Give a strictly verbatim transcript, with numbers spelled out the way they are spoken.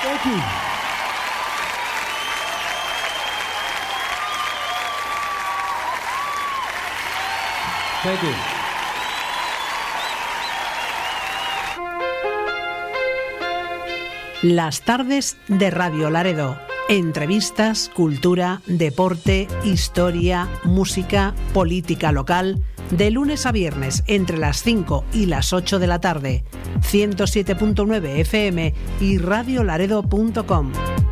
Thank you. Thank you. Las tardes de Radio Laredo. Entrevistas, cultura, deporte, historia, música, política local. De lunes a viernes entre las cinco y las ocho de la tarde. ciento siete punto nueve F M y radio laredo punto com.